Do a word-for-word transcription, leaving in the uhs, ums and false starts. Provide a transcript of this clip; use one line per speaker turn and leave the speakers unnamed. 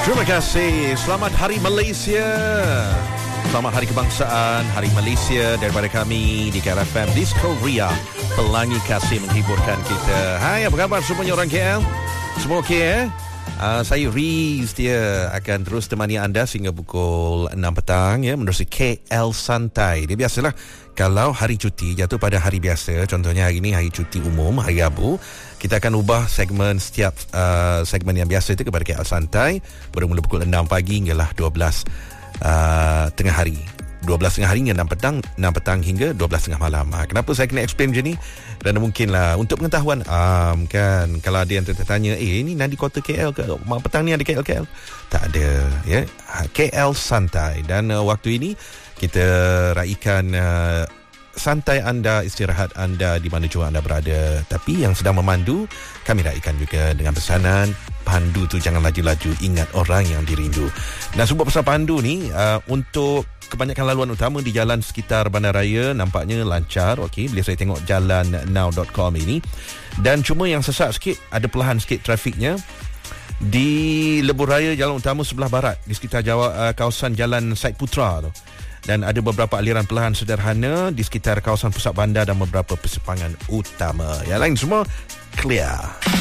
Terima kasih. Selamat Hari Malaysia. Selamat Hari Kebangsaan, Hari Malaysia daripada kami di K L F M Disco Ria. Pelangi Kasih menghiburkan kita. Hai, apa khabar semuanya orang K L? Semua okey eh? Uh, saya Riz, dia akan terus temani anda sehingga pukul enam petang ya, menerusi K L Santai. Dia biasalah kalau hari cuti jatuh pada hari biasa, contohnya hari ini hari cuti umum, hari Rabu, kita akan ubah segmen setiap uh, segmen yang biasa itu kepada K L Santai, bermula pukul enam pagi hinggalah dua belas uh, tengah hari. dua belas tengah hari hingga enam petang, enam petang hingga dua belas tengah malam. Ha, kenapa saya kena explain macam ni? Dan mungkinlah untuk pengetahuan um, kan, kalau ada yang tertanya, eh ini Nadi Kota K L ke? Petang ni ada K L K L? Tak ada ya. K L Santai. Dan uh, waktu ini kita raikan uh, santai anda, istirahat anda di mana jua anda berada. Tapi yang sedang memandu, kami raikan juga dengan pesanan, pandu tu jangan laju-laju, ingat orang yang dirindu. Dan sebut pasal pandu ni, uh, untuk kebanyakan laluan utama di jalan sekitar bandaraya nampaknya lancar. Okey, bila saya tengok jalan now dot com ini, dan cuma yang sesak sikit, ada perlahan sikit trafiknya di lebuh raya jalan utama sebelah barat di sekitar Jawa, uh, kawasan Jalan Said Putra tu. Dan ada beberapa aliran perlahan sederhana di sekitar kawasan pusat bandar dan beberapa persimpangan utama. Yang lain semua clear.